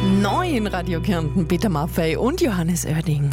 Neu in Radio Kärnten, Peter Maffay und Johannes Oerding.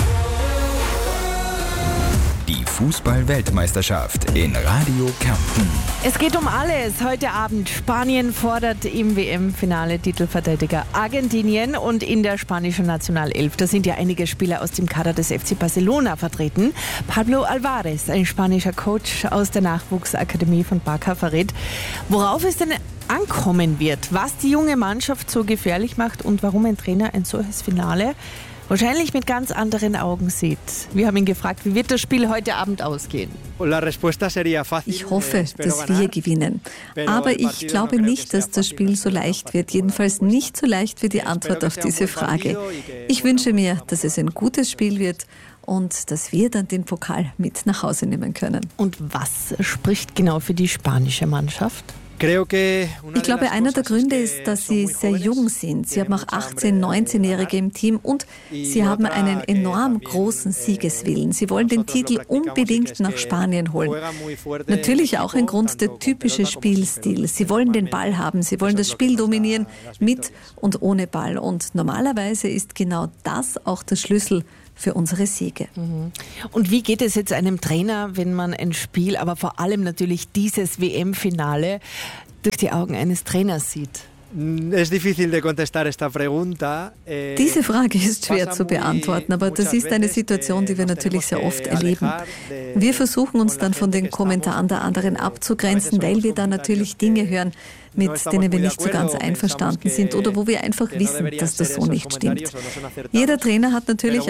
Die Fußball-Weltmeisterschaft in Radio Kärnten. Es geht um alles. Heute Abend Spanien fordert im WM-Finale Titelverteidiger Argentinien und in der spanischen Nationalelf. Da sind ja einige Spieler aus dem Kader des FC Barcelona vertreten. Pablo Alvarez, ein spanischer Coach aus der Nachwuchsakademie von Barça, verrät, worauf es denn ankommen wird, was die junge Mannschaft so gefährlich macht und warum ein Trainer ein solches Finale wahrscheinlich mit ganz anderen Augen sieht. Wir haben ihn gefragt, wie wird das Spiel heute Abend ausgehen? Ich hoffe, dass wir gewinnen. Aber ich glaube nicht, dass das Spiel so leicht wird. Jedenfalls nicht so leicht wie die Antwort auf diese Frage. Ich wünsche mir, dass es ein gutes Spiel wird und dass wir dann den Pokal mit nach Hause nehmen können. Und was spricht genau für die spanische Mannschaft? Ich glaube, einer der Gründe ist, dass sie sehr jung sind. Sie haben auch 18-, 19-Jährige im Team und sie haben einen enorm großen Siegeswillen. Sie wollen den Titel unbedingt nach Spanien holen. Natürlich auch ein Grund der typische Spielstil. Sie wollen den Ball haben, sie wollen das Spiel dominieren, mit und ohne Ball. Und normalerweise ist genau das auch der Schlüssel für unsere Siege. Und wie geht es jetzt einem Trainer, wenn man ein Spiel, aber vor allem natürlich dieses WM-Finale durch die Augen eines Trainers sieht? Diese Frage ist schwer zu beantworten, aber das ist eine Situation, die wir natürlich sehr oft erleben. Wir versuchen uns dann von den Kommentaren der anderen abzugrenzen, weil wir da natürlich Dinge hören, mit denen wir nicht so ganz einverstanden sind oder wo wir einfach wissen, dass das so nicht stimmt. Jeder Trainer hat natürlich